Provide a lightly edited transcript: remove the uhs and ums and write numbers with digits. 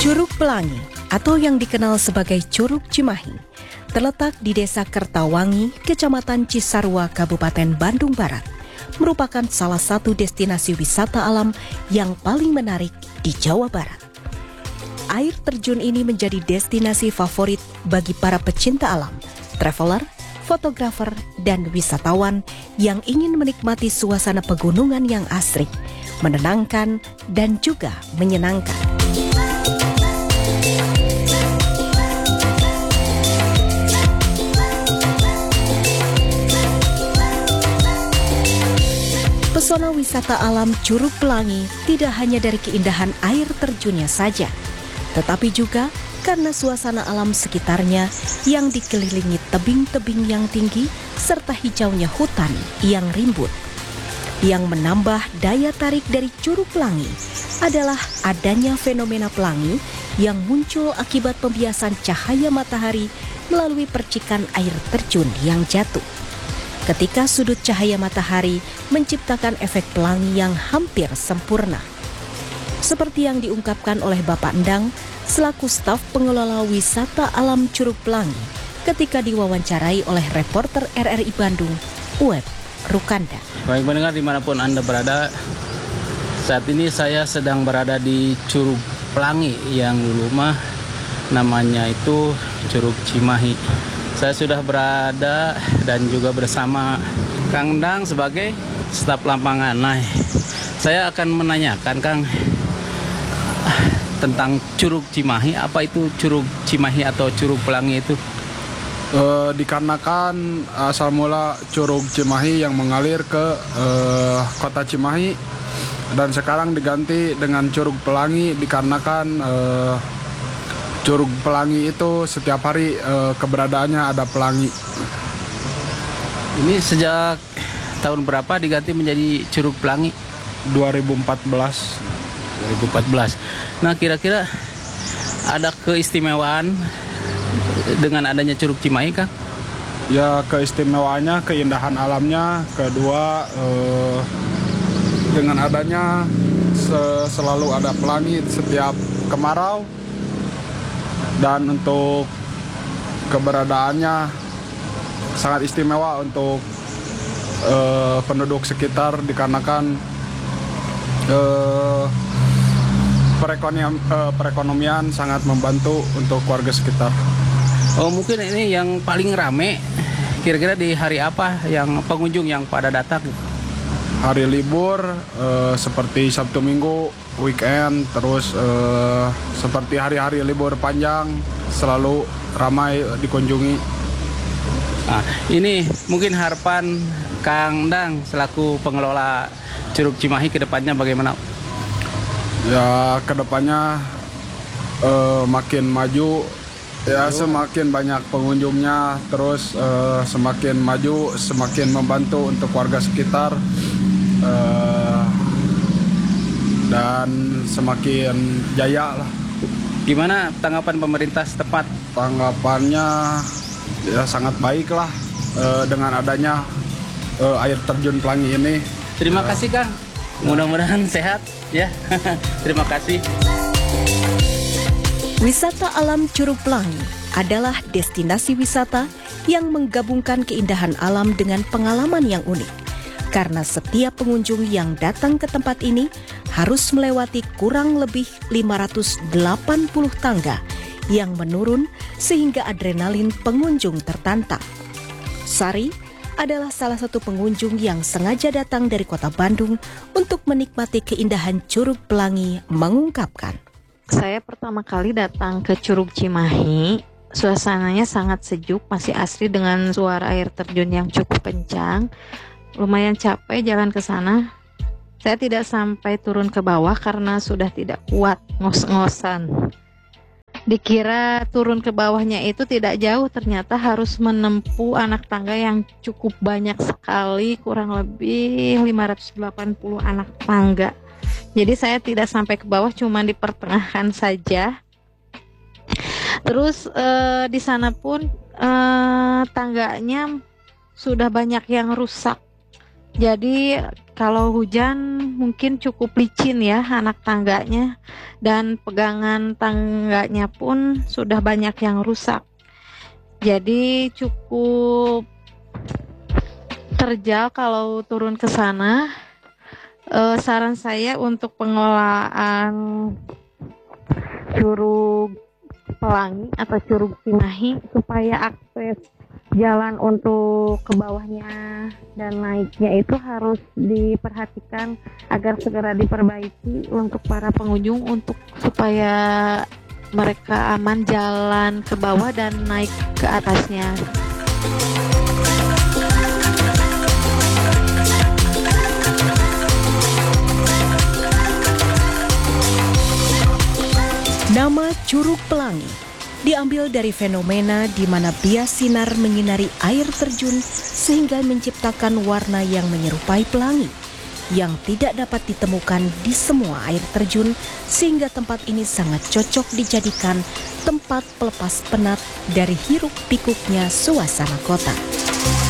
Curug Pelangi atau yang dikenal sebagai Curug Cimahi terletak di Desa Kertawangi, Kecamatan Cisarua, Kabupaten Bandung Barat, merupakan salah satu destinasi wisata alam yang paling menarik di Jawa Barat. Air terjun ini menjadi destinasi favorit bagi para pecinta alam, traveler, fotografer, dan wisatawan yang ingin menikmati suasana pegunungan yang asri, menenangkan, dan juga menyenangkan. Pesona wisata alam Curug Pelangi tidak hanya dari keindahan air terjunnya saja, tetapi juga karena suasana alam sekitarnya yang dikelilingi tebing-tebing yang tinggi serta hijaunya hutan yang rimbun. Yang menambah daya tarik dari Curug Pelangi adalah adanya fenomena pelangi yang muncul akibat pembiasan cahaya matahari melalui percikan air terjun yang jatuh. Ketika sudut cahaya matahari menciptakan efek pelangi yang hampir sempurna. Seperti yang diungkapkan oleh Bapak Endang selaku staf pengelola wisata alam Curug Pelangi ketika diwawancarai oleh reporter RRI Bandung, Uweb Rukanda. Baik pendengar dimanapun Anda berada, saat ini saya sedang berada di Curug Pelangi yang dulu mah namanya itu Curug Cimahi. Saya sudah berada dan juga bersama Kang Dang sebagai staf lapangan. Nah, saya akan menanyakan Kang tentang Curug Cimahi. Apa itu Curug Cimahi atau Curug Pelangi itu? Dikarenakan asal mula Curug Cimahi yang mengalir ke kota Cimahi dan sekarang diganti dengan Curug Pelangi dikarenakan Curug Pelangi itu setiap hari keberadaannya ada pelangi. Ini sejak tahun berapa diganti menjadi Curug Pelangi? 2014. Nah, kira-kira ada keistimewaan dengan adanya Curug Cimahi, Kang? Ya, keistimewaannya keindahan alamnya, kedua dengan adanya selalu ada pelangi setiap kemarau. Dan untuk keberadaannya sangat istimewa untuk penduduk sekitar dikarenakan perekonomian sangat membantu untuk warga sekitar. Oh, mungkin ini yang paling rame kira-kira di hari apa yang pengunjung yang pada datang? Hari libur seperti Sabtu Minggu, weekend, terus seperti hari-hari libur panjang selalu ramai dikunjungi. Nah, ini mungkin harapan Kang Dang selaku pengelola Curug Cimahi ke depannya bagaimana? Ya, ke depannya makin maju, ya semakin banyak pengunjungnya, terus semakin maju, semakin membantu untuk warga sekitar. Dan semakin jaya lah. Gimana tanggapan pemerintah setempat? Tanggapannya ya sangat baik lah dengan adanya air terjun Pelangi ini. Terima kasih Kang. Mudah-mudahan sehat ya. Terima kasih. Wisata alam Curug Pelangi adalah destinasi wisata yang menggabungkan keindahan alam dengan pengalaman yang unik. Karena setiap pengunjung yang datang ke tempat ini harus melewati kurang lebih 580 tangga yang menurun sehingga adrenalin pengunjung tertantang. Sari adalah salah satu pengunjung yang sengaja datang dari kota Bandung untuk menikmati keindahan Curug Pelangi mengungkapkan. Saya pertama kali datang ke Curug Cimahi, suasananya sangat sejuk, masih asri dengan suara air terjun yang cukup kencang. Lumayan capek jalan ke sana. Saya tidak sampai turun ke bawah karena sudah tidak kuat ngos-ngosan. Dikira turun ke bawahnya itu tidak jauh, ternyata harus menempuh anak tangga yang cukup banyak sekali, kurang lebih 580 anak tangga. Jadi saya tidak sampai ke bawah, cuma di pertengahan saja. Terus di sana pun tangganya sudah banyak yang rusak. Jadi kalau hujan mungkin cukup licin ya anak tangganya, dan pegangan tangganya pun sudah banyak yang rusak. Jadi cukup terjal kalau turun ke sana. Saran saya untuk pengelolaan Curug Pelangi atau Curug Cimahi, supaya akses jalan untuk ke bawahnya dan naiknya itu harus diperhatikan agar segera diperbaiki untuk para pengunjung, untuk supaya mereka aman jalan ke bawah dan naik ke atasnya. Nama Curug Pelangi diambil dari fenomena di mana bias sinar menyinari air terjun sehingga menciptakan warna yang menyerupai pelangi yang tidak dapat ditemukan di semua air terjun, sehingga tempat ini sangat cocok dijadikan tempat pelepas penat dari hiruk pikuknya suasana kota.